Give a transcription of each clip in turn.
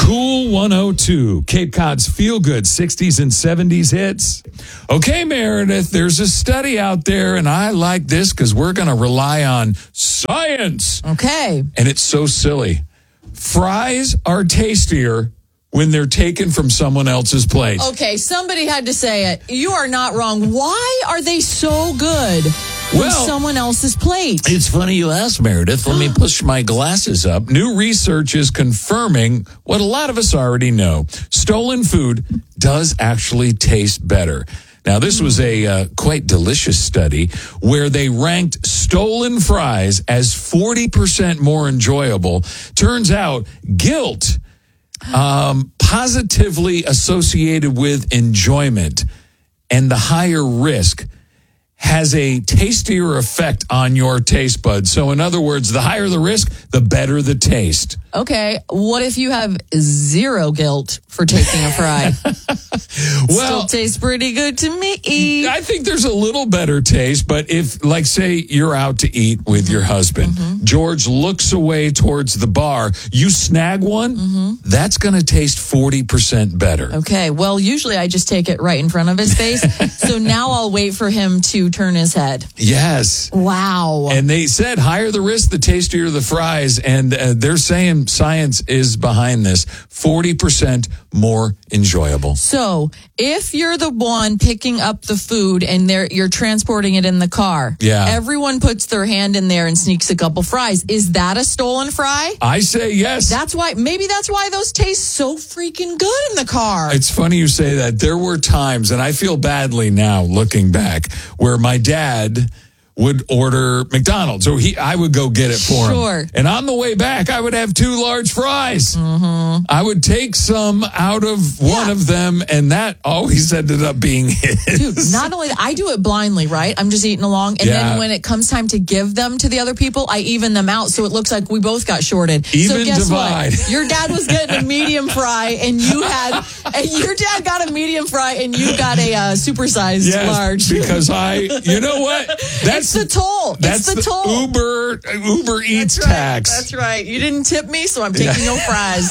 Cool 102, Cape Cod's feel-good 60s and 70s hits. Okay, Meredith, there's a study out there, and I like this because we're going to rely on science. Okay. And it's so silly. Fries are tastier when they're taken from someone else's plate. Okay, somebody had to say it. You are not wrong. Why are they so good from someone else's plate? It's funny you ask, Meredith. Let me push my glasses up. New research is confirming what a lot of us already know. Stolen food does actually taste better. Now, this was a quite delicious study where they ranked stolen fries as 40% more enjoyable. Turns out guilt positively associated with enjoyment and the higher risk has a tastier effect on your taste buds. So in other words, the higher the risk, the better the taste. Okay, what if you have zero guilt for taking a fry? Still tastes pretty good to me. I think there's a little better taste, but if, like, say you're out to eat with your husband, George looks away towards the bar, you snag one, that's going to taste 40% better. Okay, well, usually I just take it right in front of his face, so now I'll wait for him to turn his head. Yes. Wow. And they said higher the risk, the tastier the fries, and they're saying science is behind this. 40% more enjoyable. So if you're the one picking up the food and you're transporting it in the car, everyone puts their hand in there and sneaks a couple fries. Is that a stolen fry? I say yes. Maybe that's why those taste so freaking good in the car. It's funny you say that. There were times, and I feel badly now looking back, where my dad would order McDonald's, or I would go get it for him. And on the way back, I would have 2 large fries. I would take some out of one of them, and that always ended up being his. Dude, not only that, I do it blindly, right? I'm just eating along, and then when it comes time to give them to the other people, I even them out, so it looks like we both got shorted. Even so guess divide. What? Your dad was getting a medium fry, and your dad got a medium fry, and you got a supersized large. Because you know what? It's the toll. That's the toll. Uber Eats tax. That's right. You didn't tip me, so I'm taking no fries.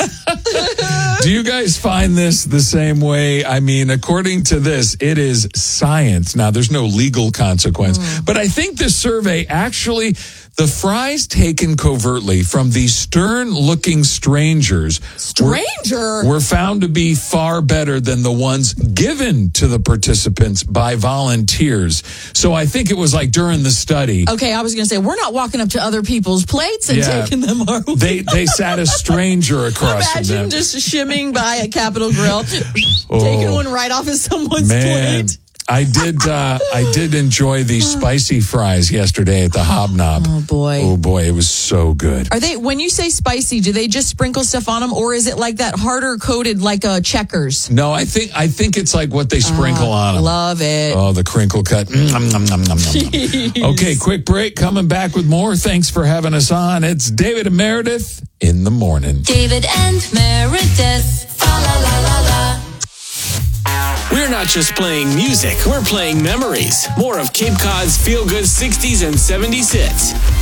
Do you guys find this the same way? I mean, according to this, it is science. Now, there's no legal consequence. But I think this survey actually, the fries taken covertly from these stern-looking strangers were found to be far better than the ones given to the participants by volunteers. So I think it was like during the study. Okay, I was going to say, we're not walking up to other people's plates and taking them our way. They sat a stranger across from them. Imagine just shimming by at Capitol Grill, taking one right off of someone's plate. I did enjoy the spicy fries yesterday at the Hobnob. Oh boy, it was so good. Are they, when you say spicy, do they just sprinkle stuff on them, or is it like that harder coated like a Checkers? No, I think it's like what they sprinkle on them. Love it. Oh, the crinkle cut. Okay, quick break. Coming back with more. Thanks for having us on. It's David and Meredith in the morning. David and Meredith. Fa la la la la. We're not just playing music, we're playing memories. More of Cape Cod's feel-good 60s and 70s hits.